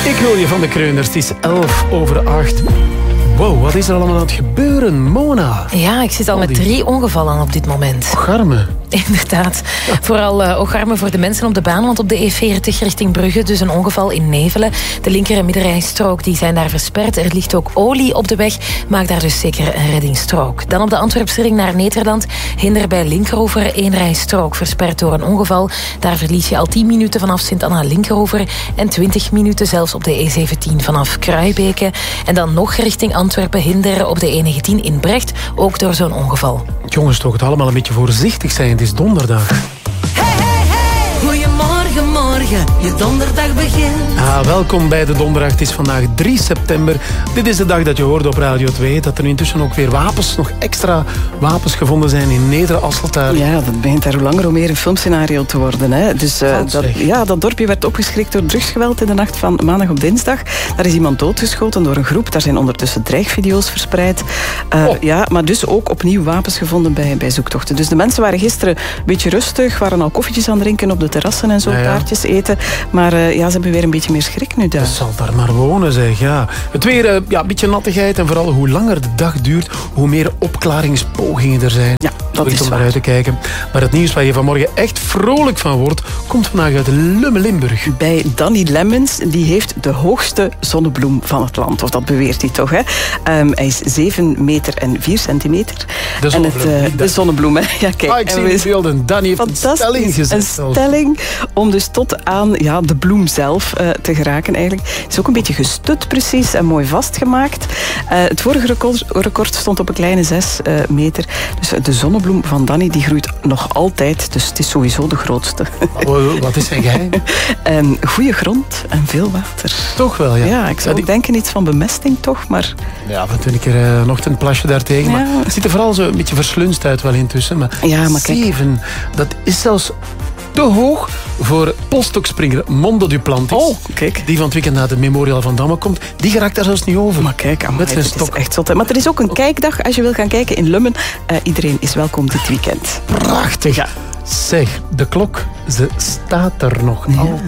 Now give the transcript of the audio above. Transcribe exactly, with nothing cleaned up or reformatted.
Ik wil je van de Kreuners. Het is elf over acht. Wow, wat is er allemaal aan het gebeuren, Mona? Ja, ik zit al met drie ongevallen op dit moment. Garme. Inderdaad. Ja. Vooral uh, ogarme voor de mensen op de baan, want op de E veertig richting Brugge dus een ongeval in Nevelen. De linker- en middenrijstrook die zijn daar versperd. Er ligt ook olie op de weg. Maak daar dus zeker een reddingsstrook. Dan op de Antwerpse ring naar Nederland. Hinder bij Linkeroever. Eén rijstrook versperd door een ongeval. Daar verlies je al tien minuten vanaf Sint-Anna Linkeroever. En twintig minuten zelfs op de E zeventien vanaf Kruibeke. En dan nog richting Antwerpen hinder op de E negentien in Brecht. Ook door zo'n ongeval. Jongens, toch het allemaal een beetje voorzichtig zijn. Het is donderdag. Hey, hey, hey. Goedemorgen, morgen. Je donderdag begint. Ah, welkom bij de donderdag. Het is vandaag drie september. Dit is de dag dat je hoorde op Radio twee. Dat er nu intussen ook weer wapens, nog extra wapens gevonden zijn in Neder-Asseltaar. Ja, dat begint daar hoe langer hoe meer een filmscenario te worden. Hè. Dus uh, dat, ja, dat dorpje werd opgeschrikt door drugsgeweld in de nacht van maandag op dinsdag. Daar is iemand doodgeschoten door een groep. Daar zijn ondertussen dreigvideo's verspreid. Uh, oh. Ja, maar dus ook opnieuw wapens gevonden bij, bij zoektochten. Dus de mensen waren gisteren een beetje rustig, waren al koffietjes aan het drinken op de terrassen en zo, ja, ja. taartjes eten. Maar uh, ja, ze hebben weer een beetje meer schrik nu daar. Dat zal daar maar wonen, zeg. Ja. Het weer, uh, ja, een beetje nattigheid en vooral hoe langer de dag duurt, hoe meer opklaringspogingen er zijn. Ja, dat is om waar. naar uit te kijken. Maar het nieuws waar je vanmorgen echt vrolijk van wordt, komt vandaag uit Lummen-Limburg. Bij Danny Lemmens, die heeft de hoogste zonnebloem van het land. Of dat beweert hij toch, hè? Um, hij is zeven meter en vier centimeter. De zonnebloem. En het, uh, de zonnebloem, hè? Ja, kijk. Ah, ik zie de beelden. Danny heeft een stelling gezet. Een stelling om dus tot aan ja, de bloem zelf uh, te geraken eigenlijk. Het is ook een beetje gestut precies en mooi vastgemaakt. Uh, het vorige record, record stond op een kleine zes uh, meter. Dus uh, de zonnebloem van Danny die groeit nog altijd. Dus het is sowieso de grootste. Wat is zijn geheim? um, goede grond en veel water. Toch wel, ja. Ja, ik zou ja, die... denken iets van bemesting toch, maar... Ja, van toen ik er uh, nog een plasje daartegen. Ja. Maar het ziet er vooral zo een beetje verslunst uit wel intussen. Maar, ja, maar zeven, dat is zelfs te hoog voor polstokspringer Mondo Duplantis. Oh, kijk. Die van het weekend naar de Memorial van Damme komt. Die geraakt daar zelfs niet over. Maar kijk, amai, met zijn dat stok. Is echt zot. Maar er is ook een kijkdag als je wil gaan kijken in Lummen. Uh, iedereen is welkom dit weekend. Prachtig. Ja. Zeg, de klok, ze staat er nog ja. altijd.